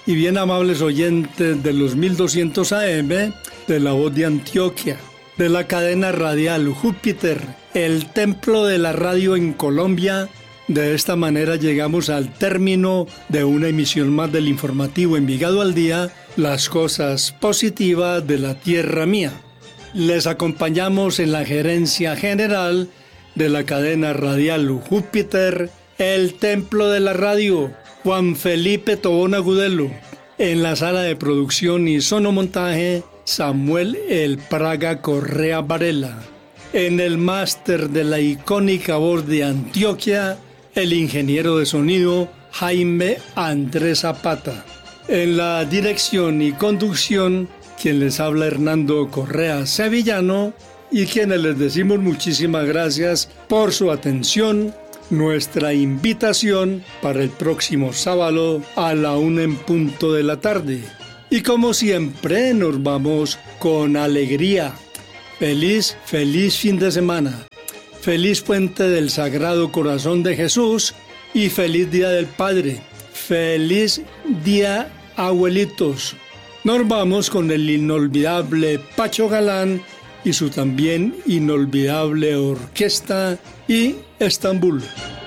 y bien amables oyentes de los 1200 AM de La Voz de Antioquia, de la cadena radial Júpiter, el templo de la radio en Colombia. De esta manera llegamos al término de una emisión más del informativo Envigado al Día, las cosas positivas de la tierra mía. Les acompañamos en la gerencia general de la cadena radial Júpiter, el templo de la radio, Juan Felipe Tobón Agudelo. En la sala de producción y sonomontaje, Samuel El Praga Correa Varela. En el máster de la icónica voz de Antioquia, el ingeniero de sonido Jaime Andrés Zapata. En la dirección y conducción, quien les habla Hernando Correa Sevillano, y quienes les decimos muchísimas gracias por su atención. Nuestra invitación para el próximo sábado a la 1:00 p.m. Y como siempre nos vamos con alegría. Feliz fin de semana. Feliz puente del Sagrado Corazón de Jesús y feliz Día del Padre. Feliz día, abuelitos. Nos vamos con el inolvidable Pacho Galán y su también inolvidable orquesta y Estambul.